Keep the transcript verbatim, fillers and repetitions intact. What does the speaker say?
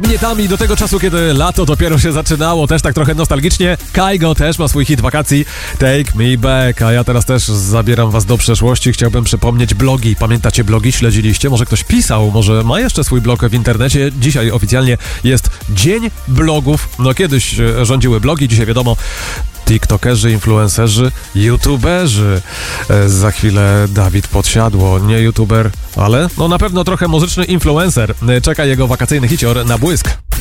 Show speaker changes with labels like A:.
A: Minitami do tego czasu, kiedy lato dopiero się zaczynało, też tak trochę nostalgicznie. Kygo też ma swój hit wakacji Take Me Back, a ja teraz też zabieram was do przeszłości. Chciałbym przypomnieć blogi. Pamiętacie blogi? Śledziliście? Może ktoś pisał, może ma jeszcze swój blog w internecie. Dzisiaj oficjalnie jest Dzień Blogów. No kiedyś rządziły blogi, dzisiaj wiadomo, tiktokerzy, influencerzy, youtuberzy. E, za chwilę Dawid Podsiadło, nie youtuber, ale no na pewno trochę muzyczny influencer. E, czeka jego wakacyjny hicior na błysk.